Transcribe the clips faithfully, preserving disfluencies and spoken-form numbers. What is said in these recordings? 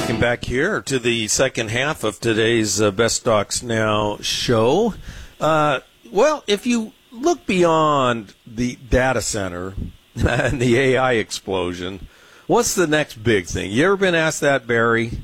Welcome back here to the second half of today's uh, Best Stocks Now show. Uh, well, if you look beyond the data center and the A I explosion, what's the next big thing? You ever been asked that, Barry?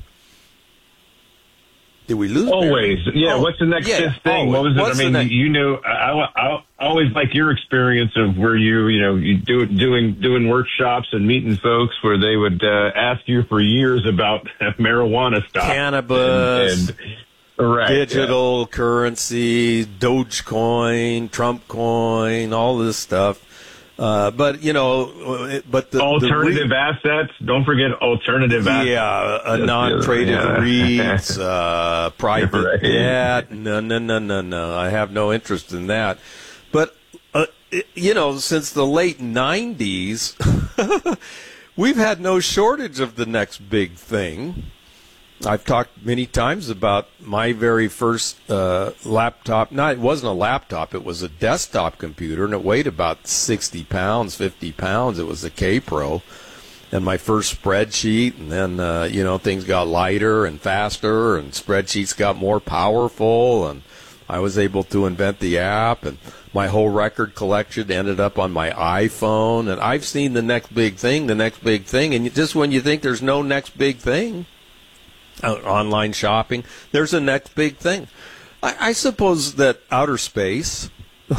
Did we lose? Always. Barry? Yeah. Oh, what's the next yeah, big thing? always. What was it? What's I mean, next- you know, I, I, I always like your experience of where you, you know, you do doing doing workshops and meeting folks where they would uh, ask you for years about marijuana stuff, cannabis, and, and, right, digital yeah. currency, Dogecoin, Trump coin, all this stuff. Uh, but, you know, but the alternative the re- assets. Don't forget alternative assets. Yeah, a non-traded yeah. REITs, uh, private right. debt. No, no, no, no, no. I have no interest in that. But, uh, you know, since the late nineties, we've had no shortage of the next big thing. I've talked many times about my very first uh, laptop. No, it wasn't a laptop. It was a desktop computer, and it weighed about sixty pounds, fifty pounds. It was a K-Pro. And my first spreadsheet, and then, uh, you know, things got lighter and faster, and spreadsheets got more powerful, and I was able to invent the app, and my whole record collection ended up on my iPhone. And I've seen the next big thing, the next big thing, and just when you think there's no next big thing, Uh, online shopping, there's a next big thing. I, I suppose that outer space,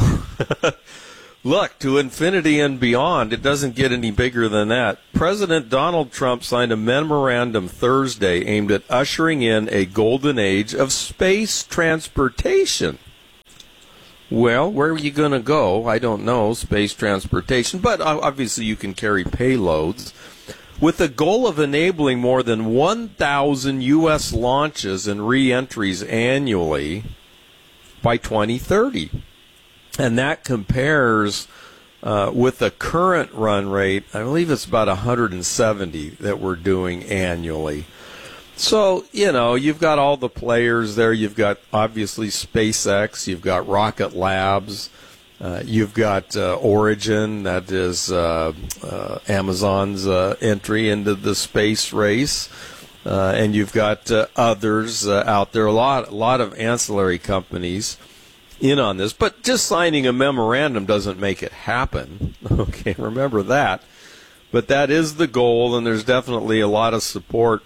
look, to infinity and beyond, it doesn't get any bigger than that. President Donald Trump signed a memorandum Thursday aimed at ushering in a golden age of space transportation. Well, where are you going to go? I don't know, space transportation, but obviously you can carry payloads, with the goal of enabling more than one thousand U S launches and re-entries annually by twenty thirty. And that compares uh, with the current run rate, I believe it's about one hundred seventy that we're doing annually. So, you know, you've got all the players there. You've got, obviously, SpaceX. You've got Rocket Labs. Uh, you've got uh, Origin, that is uh, uh, Amazon's uh, entry into the space race, uh, and you've got uh, others uh, out there. A lot, a lot of ancillary companies in on this. But just signing a memorandum doesn't make it happen. Okay, remember that. But that is the goal, and there's definitely a lot of support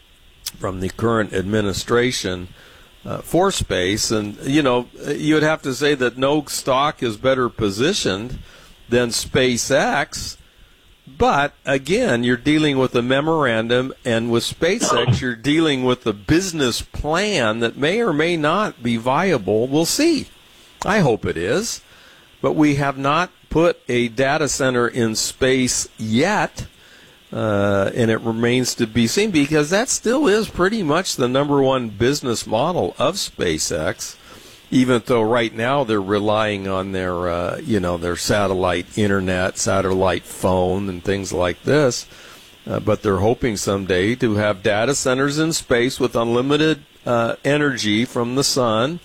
from the current administration Uh, for space. And, you know, you would have to say that no stock is better positioned than SpaceX. But, again, you're dealing with a memorandum, and with SpaceX, you're dealing with a business plan that may or may not be viable. We'll see. I hope it is. But we have not put a data center in space yet. Uh, and it remains to be seen, because that still is pretty much the number one business model of SpaceX, even though right now they're relying on their, uh, you know, their satellite internet, satellite phone, and things like this. Uh, but they're hoping someday to have data centers in space with unlimited uh, energy from the sun,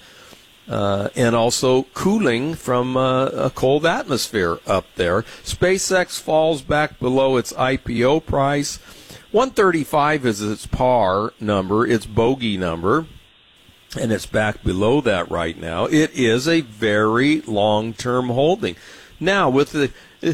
Uh, and also cooling from uh, a cold atmosphere up there. SpaceX falls back below its I P O price. one thirty-five is its par number, its bogey number, and it's back below that right now. It is a very long-term holding. Now, with the,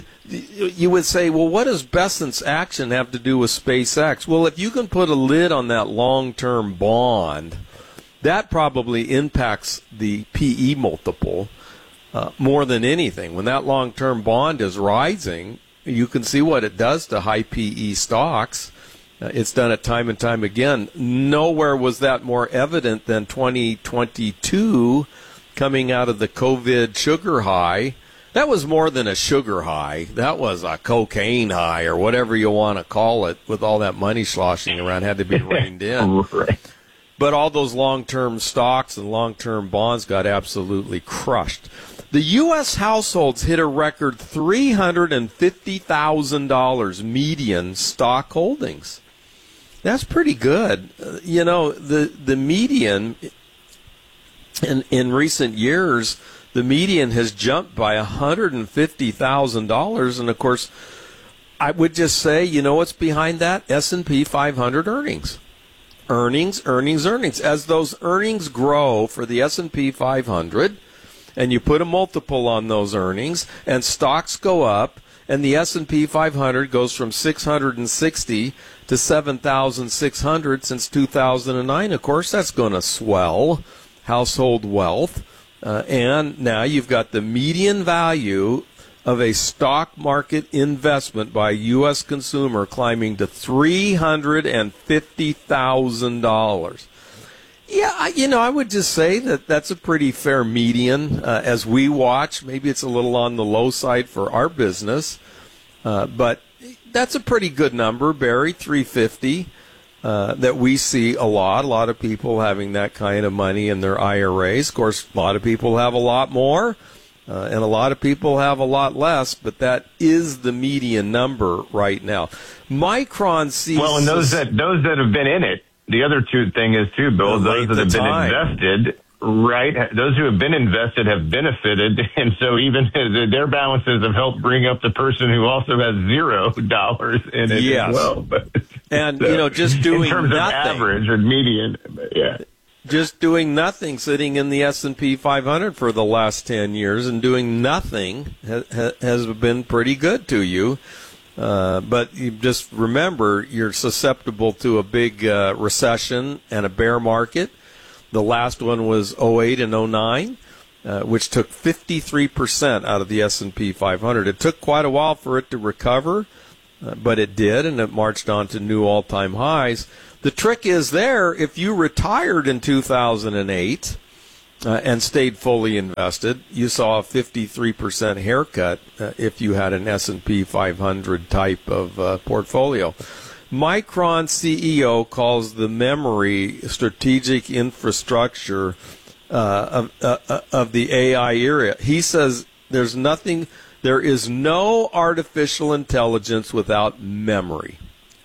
you would say, well, what does Besant's action have to do with SpaceX? Well, if you can put a lid on that long-term bond, that probably impacts the P E multiple uh, more than anything. When that long-term bond is rising, you can see what it does to high P E stocks. Uh, it's done it time and time again. Nowhere was that more evident than twenty twenty-two, coming out of the COVID sugar high. That was more than a sugar high. That was a cocaine high, or whatever you want to call it, with all that money sloshing around, had to be reined in. Right. But all those long-term stocks and long-term bonds got absolutely crushed. The U S households hit a record three hundred fifty thousand dollars median stock holdings. That's pretty good. Uh, you know, the, the median, in, in recent years, the median has jumped by one hundred fifty thousand dollars. And, of course, I would just say, you know what's behind that? S and P five hundred earnings. Earnings, earnings, earnings. As those earnings grow for the S and P five hundred, and you put a multiple on those earnings, and stocks go up, and the S and P five hundred goes from six hundred sixty to seven thousand six hundred since two thousand nine. Of course, that's going to swell household wealth. Uh, and now you've got the median value of a stock market investment by a U S consumer climbing to three hundred fifty thousand dollars. Yeah, you know, I would just say that that's a pretty fair median uh, as we watch. Maybe it's a little on the low side for our business, uh, but that's a pretty good number, Barry, three hundred fifty, uh, that we see a lot. A lot of people having that kind of money in their I R As. Of course, a lot of people have a lot more. Uh, and a lot of people have a lot less, but that is the median number right now. Micron sees... Well, and those that those that have been in it, the other two thing is, too, Bill, those that have been invested, right, those who have been invested have benefited, and so even their balances have helped bring up the person who also has zero dollars in it yes. as well. But, and, so, you know, just doing in terms nothing. of average or median, yeah. Just doing nothing, sitting in the S and P five hundred for the last ten years and doing nothing ha- has been pretty good to you. Uh, but you just remember, you're susceptible to a big uh, recession and a bear market. The last one was oh eight and oh nine, uh, which took fifty-three percent out of the S and P five hundred. It took quite a while for it to recover, uh, but it did, and it marched on to new all-time highs. The trick is there, if you retired in two thousand eight uh, and stayed fully invested, you saw a fifty-three percent haircut uh, if you had an S and P five hundred type of uh, portfolio. Micron C E O calls the memory strategic infrastructure uh, of, uh, of the A I era. He says there's nothing, there is no artificial intelligence without memory.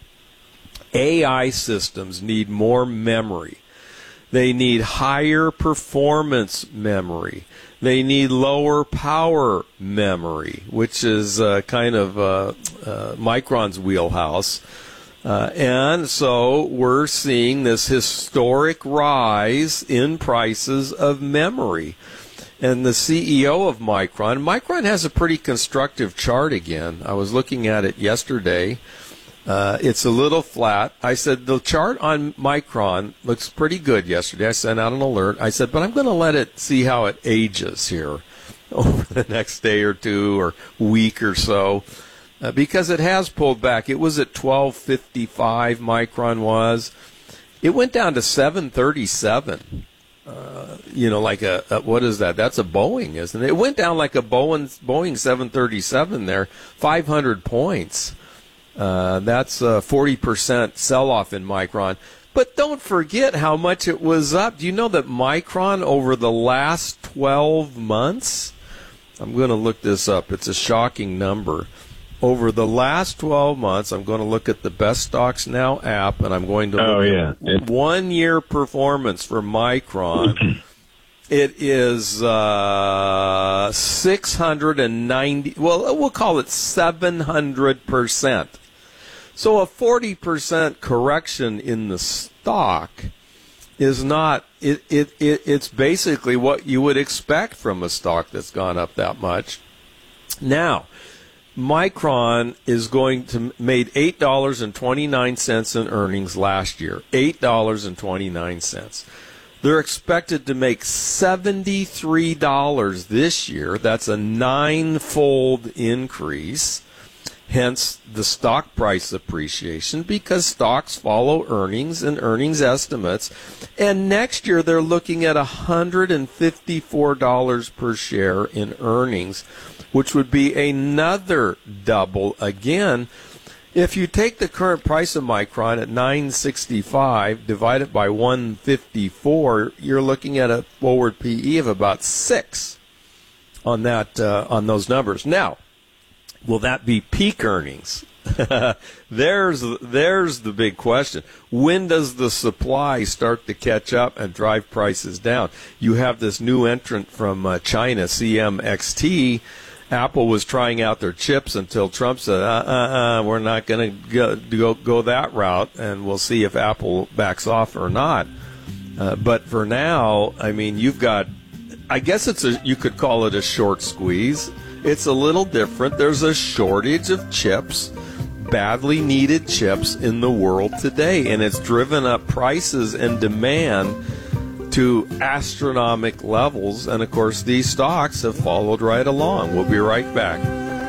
A I systems need more memory. They need higher performance memory. They need lower power memory, which is uh, kind of uh, uh, Micron's wheelhouse. Uh, and so we're seeing this historic rise in prices of memory. And the C E O of Micron, Micron has a pretty constructive chart again. I was looking at it yesterday. Uh, it's a little flat. I said, the chart on Micron looks pretty good yesterday. I sent out an alert. I said, but I'm going to let it see how it ages here over the next day or two or week or so, uh, because it has pulled back. It was at twelve fifty-five, Micron was. It went down to seven thirty-seven. Uh, you know, like a, a, what is that? That's a Boeing, isn't it? It went down like a Boeing, Boeing seven thirty-seven there, five hundred points. Uh, that's a forty percent sell-off in Micron. But don't forget how much it was up. Do you know that Micron over the last twelve months, I'm going to look this up. It's a shocking number. Over the last twelve months, I'm going to look at the Best Stocks Now app, and I'm going to look oh, yeah. at one-year performance for Micron. It is uh, six hundred ninety, well, we'll call it seven hundred percent. So a forty percent correction in the stock is not, it, it, it it's basically what you would expect from a stock that's gone up that much. Now, Micron is going to made eight dollars and twenty-nine cents in earnings last year, eight dollars and twenty-nine cents. They're expected to make seventy-three dollars this year. That's a nine-fold increase. Hence the stock price appreciation, because stocks follow earnings and earnings estimates. And next year they're looking at one hundred fifty-four dollars per share in earnings, which would be another double again. If you take the current price of Micron at nine sixty-five, divide it by one fifty-four, you're looking at a forward P E of about six on that uh, on those numbers. Now, will that be peak earnings? there's there's the big question. When does the supply start to catch up and drive prices down? You have this new entrant from uh, China, C M X T, Apple was trying out their chips until Trump said, uh, uh, uh, we're not going to go, go that route, and we'll see if Apple backs off or not. Uh, but for now, I mean, you've got, I guess it's a, you could call it a short squeeze. It's a little different. There's a shortage of chips, badly needed chips in the world today, and it's driven up prices and demand to astronomical levels, and of course these stocks have followed right along. We'll be right back.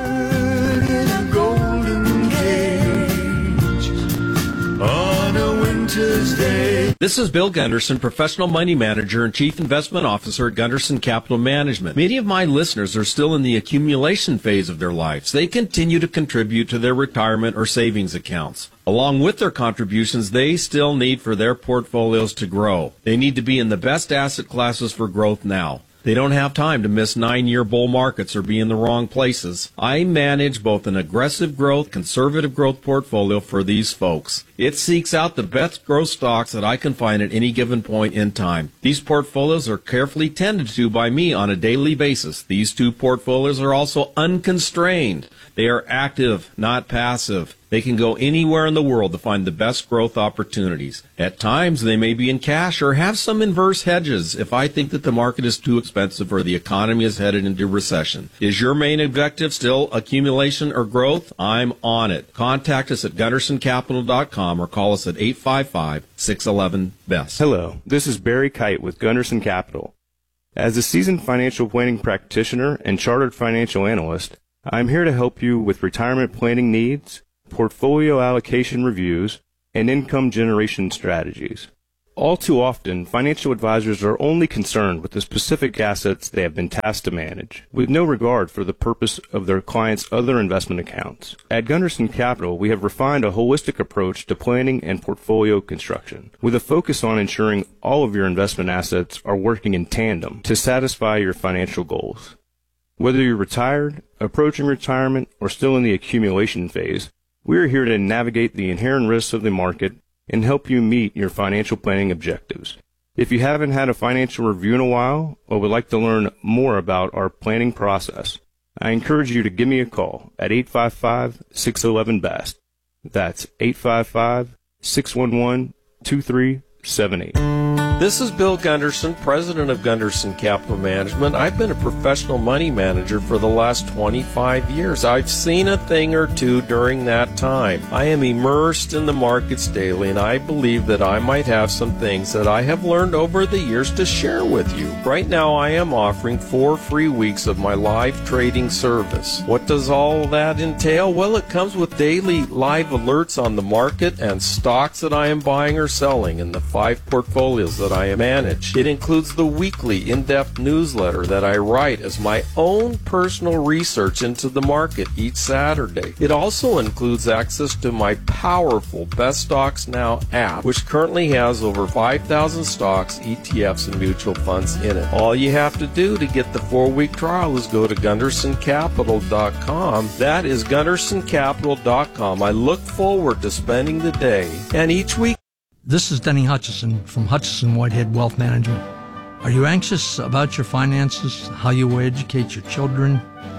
On a winter's day. This is Bill Gunderson, Professional Money Manager and Chief Investment Officer at Gunderson Capital Management. Many of my listeners are still in the accumulation phase of their lives. They continue to contribute to their retirement or savings accounts. Along with their contributions, they still need for their portfolios to grow. They need to be in the best asset classes for growth now. They don't have time to miss nine-year bull markets or be in the wrong places. I manage both an aggressive growth, conservative growth portfolio for these folks. It seeks out the best growth stocks that I can find at any given point in time. These portfolios are carefully tended to by me on a daily basis. These two portfolios are also unconstrained. They are active, not passive. They can go anywhere in the world to find the best growth opportunities. At times, they may be in cash or have some inverse hedges if I think that the market is too expensive or the economy is headed into recession. Is your main objective still accumulation or growth? I'm on it. Contact us at gunderson capital dot com or call us at eight five five, six one one, B E S T. Hello, this is Barry Kite with Gunderson Capital. As a seasoned financial planning practitioner and chartered financial analyst, I'm here to help you with retirement planning needs, portfolio allocation reviews, and income generation strategies. All too often, financial advisors are only concerned with the specific assets they have been tasked to manage, with no regard for the purpose of their clients' other investment accounts. At Gunderson Capital, we have refined a holistic approach to planning and portfolio construction, with a focus on ensuring all of your investment assets are working in tandem to satisfy your financial goals. Whether you're retired, approaching retirement, or still in the accumulation phase, we are here to navigate the inherent risks of the market and help you meet your financial planning objectives. If you haven't had a financial review in a while or would like to learn more about our planning process, I encourage you to give me a call at eight five five, six one one, B E S T. That's eight five five, six one one, two three seven eight. This is Bill Gunderson, president of Gunderson Capital Management. I've been a professional money manager for the last twenty-five years. I've seen a thing or two during that time. I am immersed in the markets daily, and I believe that I might have some things that I have learned over the years to share with you. Right now, I am offering four free weeks of my live trading service. What does all that entail? Well, it comes with daily live alerts on the market and stocks that I am buying or selling in the five portfolios that I manage. It includes the weekly in-depth newsletter that I write as my own personal research into the market each Saturday. It also includes access to my powerful Best Stocks Now app, which currently has over five thousand stocks, E T Fs, and mutual funds in it. All you have to do to get the four-week trial is go to gunderson capital dot com. That is gunderson capital dot com. I look forward to spending the day and each week. This is Denny Hutchison from Hutchison Whitehead Wealth Management. Are you anxious about your finances, how you will educate your children,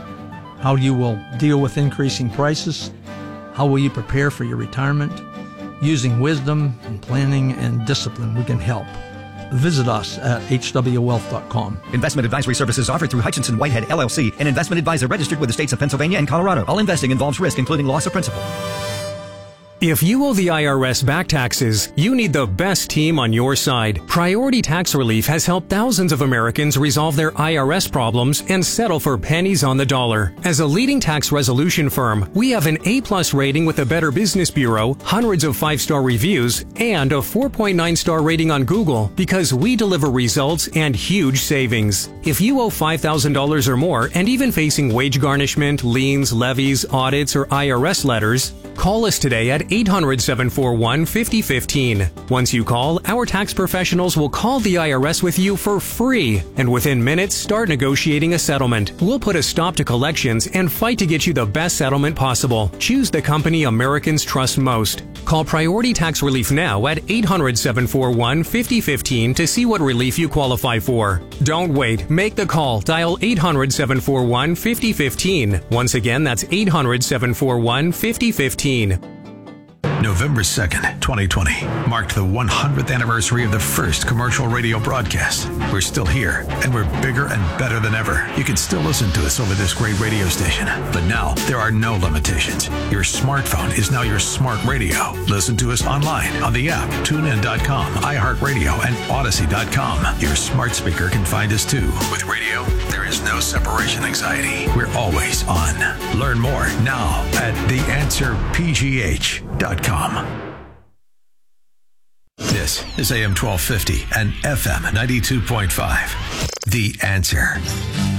how you will deal with increasing prices, how will you prepare for your retirement? Using wisdom and planning and discipline, we can help. Visit us at h w wealth dot com. Investment advisory services offered through Hutchinson Whitehead, L L C, an investment advisor registered with the states of Pennsylvania and Colorado. All investing involves risk, including loss of principal. If you owe the I R S back taxes, you need the best team on your side. Priority Tax Relief has helped thousands of Americans resolve their I R S problems and settle for pennies on the dollar. As a leading tax resolution firm, we have an A-plus rating with the Better Business Bureau, hundreds of five-star reviews, and a four point nine star rating on Google because we deliver results and huge savings. If you owe five thousand dollars or more and even facing wage garnishment, liens, levies, audits, or I R S letters, call us today at eight hundred, seven four one, five oh one five. Once you call, our tax professionals will call the I R S with you for free, and within minutes start negotiating a settlement. We'll put a stop to collections and fight to get you the best settlement possible. Choose the company Americans trust most. Call Priority Tax Relief now at eight hundred, seven four one, five oh one five to see what relief you qualify for. Don't wait. Make the call. Dial eight hundred, seven four one, five oh one five. Once again, that's eight hundred, seven four one, five oh one five. November second, twenty twenty, marked the one hundredth anniversary of the first commercial radio broadcast. We're still here, and we're bigger and better than ever. You can still listen to us over this great radio station, but now there are no limitations. Your smartphone is now your smart radio. Listen to us online on the app, tune in dot com, iHeartRadio, and Odyssey dot com. Your smart speaker can find us too. With radio, there is no separation anxiety. We're always on. Learn more now at the answer p g h dot com. This is A M twelve fifty and F M ninety-two point five. The Answer.